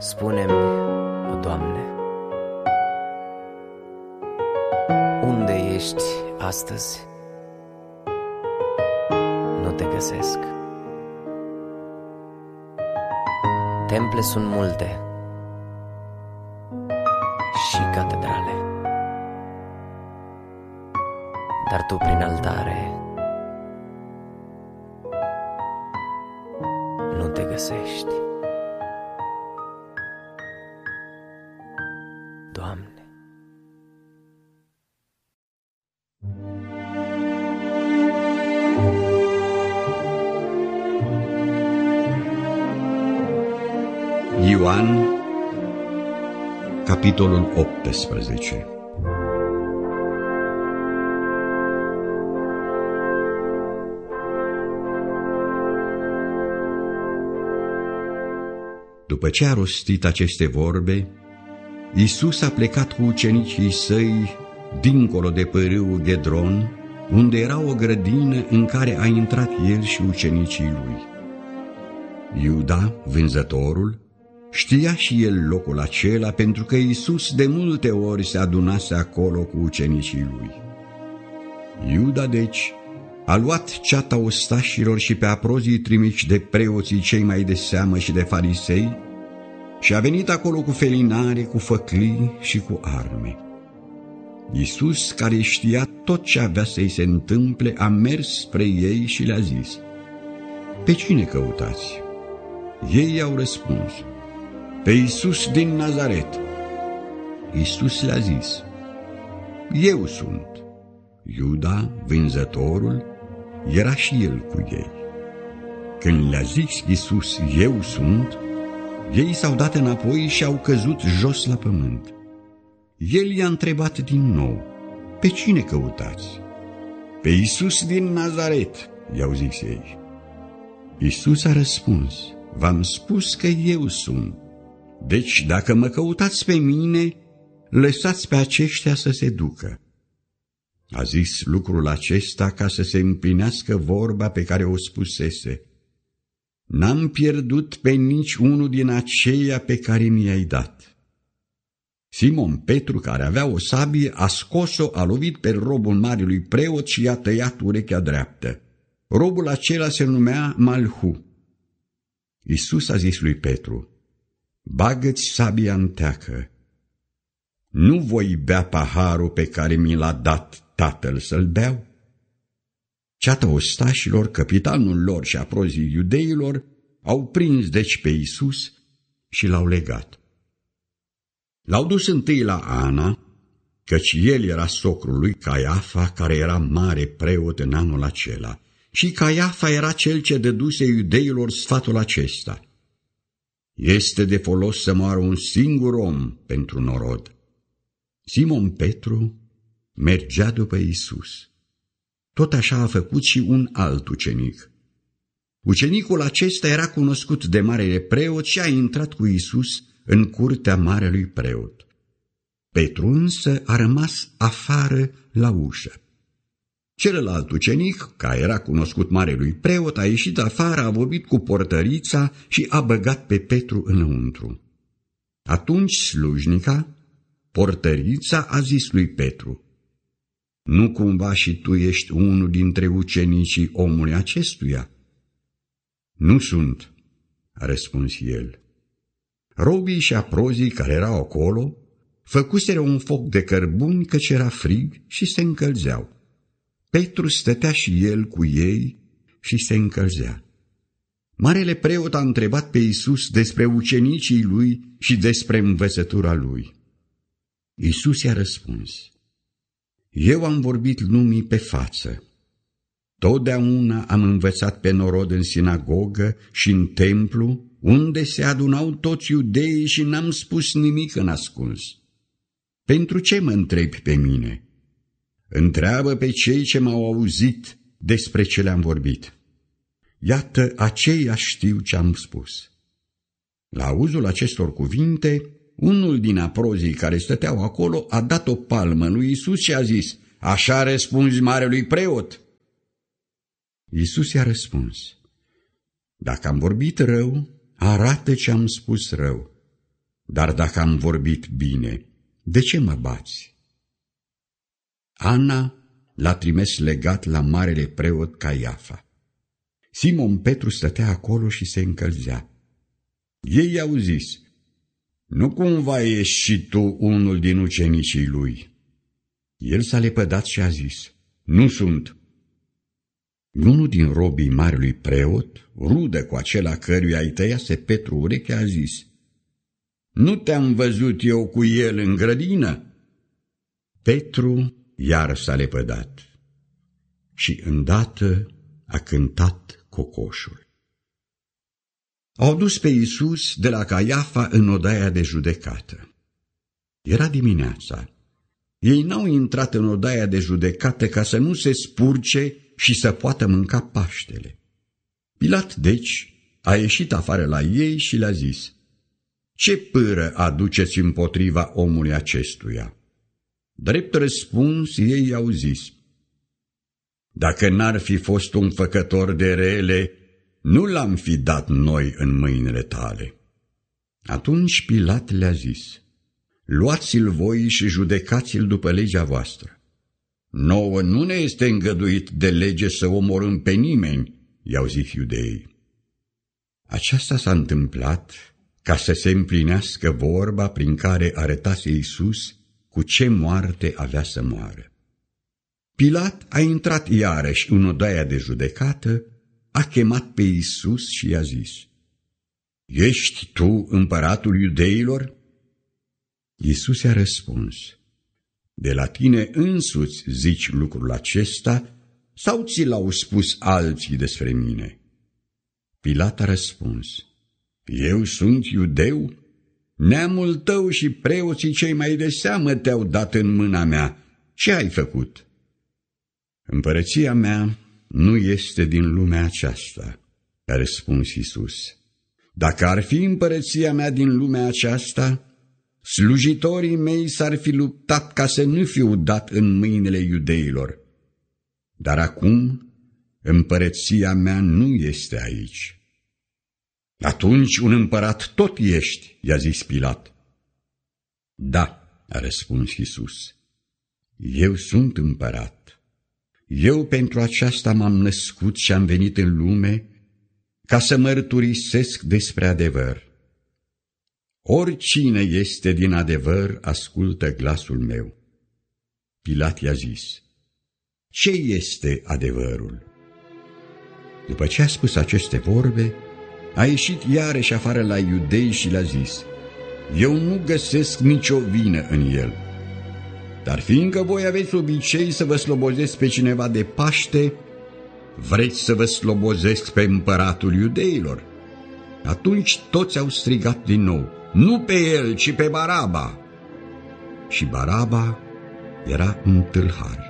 Spune-mi, o Doamne, unde ești astăzi? Nu te găsesc. Temple sunt multe și catedrale, dar Tu prin altare nu te găsești. Doamne. Ioan, capitolul 18. După ce a rostit aceste vorbe, Iisus a plecat cu ucenicii săi dincolo de pârâul Ghedron, unde era o grădină în care a intrat el și ucenicii lui. Iuda, vânzătorul, știa și el locul acela, pentru că Iisus de multe ori se adunase acolo cu ucenicii lui. Iuda, deci, a luat ceata ostașilor și pe aprozii trimiși de preoții cei mai de seamă și de farisei și a venit acolo cu felinare, cu făclii și cu arme. Iisus, care știa tot ce avea să-i se întâmple, a mers spre ei și le-a zis: „Pe cine căutați?” Ei i-au răspuns: „Pe Iisus din Nazaret.” Iisus le-a zis: „Eu sunt.” Iuda, vânzătorul, era și el cu ei. Când le-a zis Iisus: „Eu sunt”, ei s-au dat înapoi și au căzut jos la pământ. El i-a întrebat din nou: „Pe cine căutați?” „Pe Iisus din Nazaret”, i-au zis ei. Iisus a răspuns: „V-am spus că eu sunt. Deci, dacă mă căutați pe mine, lăsați pe aceștia să se ducă.” A zis lucrul acesta ca să se împlinească vorba pe care o spusese: „N-am pierdut pe nici unul din aceia pe care mi-ai dat.” Simon Petru, care avea o sabie, a scos-o, a lovit pe robul marelui preot și i-a tăiat urechea dreaptă. Robul acela se numea Malhu. Iisus a zis lui Petru: „Bagă-ți sabia în teacă. Nu voi bea paharul pe care mi l-a dat Tatăl să-l beau?” Ceata ostașilor, căpitanul lor și aprozii iudeilor au prins deci pe Iisus și l-au legat. L-au dus întâi la Ana, căci el era socrul lui Caiafa, care era mare preot în anul acela, și Caiafa era cel ce dăduse iudeilor sfatul acesta: „Este de folos să moară un singur om pentru norod.” Simon Petru mergea după Iisus. Tot așa a făcut și un alt ucenic. Ucenicul acesta era cunoscut de marele preot și a intrat cu Iisus în curtea marelui preot. Petru însă a rămas afară la ușă. Celălalt ucenic, care era cunoscut marelui preot, a ieșit afară, a vorbit cu portărița și a băgat pe Petru înăuntru. Atunci slujnica, portărița, a zis lui Petru: „Nu cumva și tu ești unul dintre ucenicii omului acestuia?” „Nu sunt”, a răspuns el. Robii și aprozii care erau acolo făcuseră un foc de cărbuni, căci era frig, și se încălzeau. Petru stătea și el cu ei și se încălzea. Marele preot a întrebat pe Iisus despre ucenicii lui și despre învățătura lui. Iisus i-a răspuns: „Eu am vorbit lumii pe față. Totdeauna am învățat pe norod în sinagogă și în templu, unde se adunau toți iudeii, și n-am spus nimic în ascuns. Pentru ce mă întrebi pe mine? Întreabă pe cei ce m-au auzit despre ce le-am vorbit. Iată, aceia știu ce am spus.” La auzul acestor cuvinte, unul din aprozii care stăteau acolo a dat o palmă lui Iisus și a zis: „Așa răspunzi marelui preot?” Iisus i-a răspuns: „Dacă am vorbit rău, arată ce am spus rău. Dar dacă am vorbit bine, de ce mă bați?" Ana l-a trimis legat la marele preot Caiafa. Simon Petru stătea acolo și se încălzea. Ei i-au zis: "Nu cumva ești și tu unul din ucenicii lui?" El s-a lepădat și a zis: "Nu sunt." Unul din robii marelui preot, rudă cu acela căruia îi tăiase Petru urechea, a zis: "Nu te-am văzut eu cu el în grădină?" Petru iar s-a lepădat și îndată a cântat cocoșul. Au dus pe Iisus de la Caiafa în odaia de judecată. Era dimineața. Ei n-au intrat în odaia de judecată ca să nu se spurce și să poată mânca Paștele. Pilat, deci, a ieșit afară la ei și le-a zis: "Ce pâră aduceți împotriva omului acestuia?" Drept răspuns, ei i-au zis: "Dacă n-ar fi fost un făcător de rele, nu l-am fi dat noi în mâinile tale." Atunci Pilat le-a zis: "Luați-l voi și judecați-l după legea voastră." "Nouă nu ne este îngăduit de lege să omorâm pe nimeni," i-au zis iudeii. Aceasta s-a întâmplat ca să se împlinească vorba prin care arătase Iisus cu ce moarte avea să moară. Pilat a intrat iarăși în odaia de judecată, a chemat pe Iisus și i-a zis: "Ești tu împăratul iudeilor?" Iisus i-a răspuns: "De la tine însuți zici lucrul acesta sau ți l-au spus alții despre mine?" Pilat a răspuns: "Eu sunt iudeu? Neamul tău și preoții cei mai de seamă te-au dat în mâna mea. Ce ai făcut?" "Împărăția mea nu este din lumea aceasta," a răspuns Iisus. "Dacă ar fi împărăția mea din lumea aceasta, slujitorii mei s-ar fi luptat ca să nu fiu dat în mâinile iudeilor. Dar acum împărăția mea nu este aici." "Atunci un împărat tot ești," i-a zis Pilat. "Da," a răspuns Iisus, "eu sunt împărat. Eu pentru aceasta m-am născut și am venit în lume ca să mărturisesc despre adevăr. Oricine este din adevăr ascultă glasul meu." Pilat i-a zis: "Ce este adevărul?" După ce a spus aceste vorbe, a ieșit iarăși afară la iudei și le-a zis: "Eu nu găsesc nicio vină în el. Dar fiindcă voi aveți obicei să vă slobozesc pe cineva de Paște, vreți să vă slobozesc pe împăratul iudeilor?" Atunci toți au strigat din nou: "Nu pe el, ci pe Baraba!" Și Baraba era un tâlhar.